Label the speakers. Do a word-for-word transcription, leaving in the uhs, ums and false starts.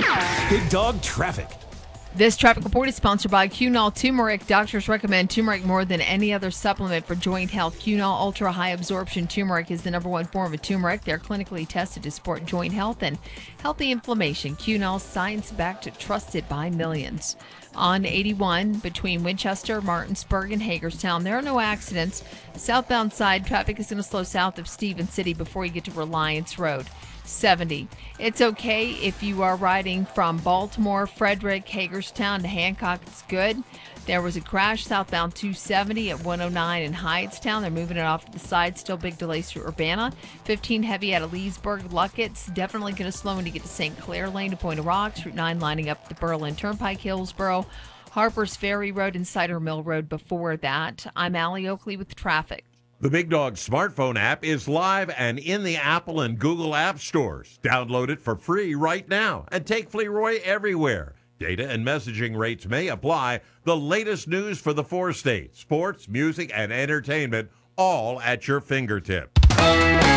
Speaker 1: Big Dog Traffic.
Speaker 2: This traffic report is sponsored by Cunol Turmeric. Doctors recommend turmeric more than any other supplement for joint health. Cunol Ultra High Absorption Turmeric is the number one form of turmeric. They're clinically tested to support joint health and healthy inflammation. Cunol, science-backed, trusted by millions. On eighty-one, between Winchester, Martinsburg, and Hagerstown, there are no accidents. Southbound side, traffic is going to slow south of Stevens City before you get to Reliance Road. seventy. It's okay if you are riding from Baltimore, Frederick, Hagerstown to Hancock. It's good. There was a crash southbound two seventy at one oh nine in Hyattstown. They're moving it off to the side. Still big delays through Urbana. fifteen heavy out of Leesburg. Luckett's definitely going to slow when you get to Saint Clair Lane to Point of Rocks. Route nine lining up the Berlin Turnpike, Hillsboro. Harper's Ferry Road and Cider Mill Road before that. I'm Allie Oakley with traffic.
Speaker 3: The Big Dog smartphone app is live and in the Apple and Google app stores. Download it for free right now and take Fleroy everywhere. Data and messaging rates may apply. The latest news for the four states, sports, music, and entertainment, all at your fingertips.